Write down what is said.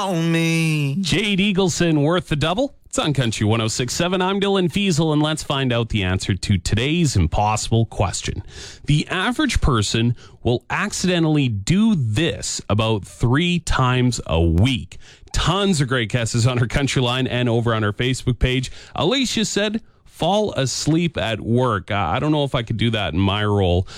on me. Jade Eagleson, Worth the Double. It's on Country 106.7. I'm Dylan Fiesel, and let's find out the answer to today's impossible question. The average person will accidentally do this about 3 times a week. Tons of great guesses on our Country line and over on our Facebook page. Alicia said, fall asleep at work. I don't know if I could do that in my role.